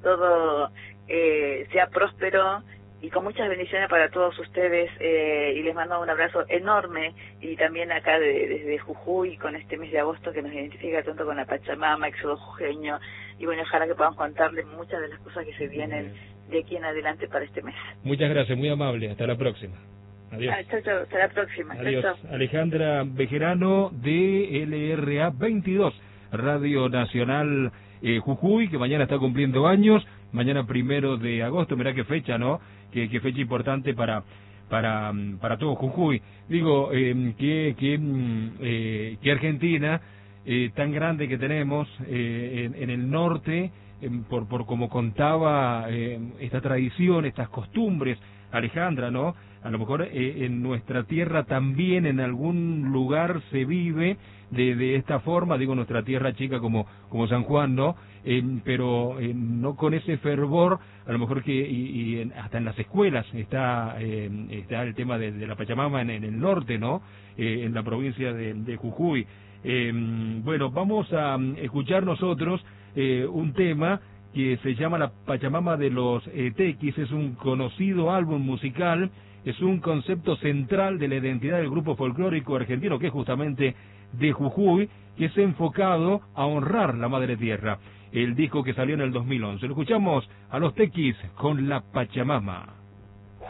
todo sea próspero y con muchas bendiciones para todos ustedes, y les mando un abrazo enorme, y también acá desde Jujuy, con este mes de agosto que nos identifica tanto con la Pachamama, Éxodo Jujeño, y bueno, ojalá que podamos contarles muchas de las cosas que se vienen de aquí en adelante para este mes. Muchas gracias, muy amable, hasta la próxima. Adiós. Chao, chao, hasta la próxima. Adiós. Chao, chao. Alejandra Bejerano de LRA 22, Radio Nacional Jujuy, que mañana está cumpliendo años, mañana 1 de agosto, mirá qué fecha, ¿no? Qué fecha importante para todo Jujuy. Digo, que Argentina, tan grande que tenemos en el norte, por como contaba esta tradición, estas costumbres, Alejandra, ¿no? A lo mejor en nuestra tierra también en algún lugar se vive de esta forma, digo nuestra tierra chica como San Juan, ¿no? Pero no con ese fervor, a lo mejor que hasta en las escuelas está el tema de la Pachamama en el norte, ¿no? En la provincia de Jujuy. Bueno, vamos a escuchar nosotros un tema que se llama La Pachamama de los Tequis. Es un conocido álbum musical, es un concepto central de la identidad del grupo folclórico argentino, que es justamente de Jujuy, que es enfocado a honrar la madre tierra. El disco que salió en el 2011. Lo escuchamos a los Tequis con La Pachamama.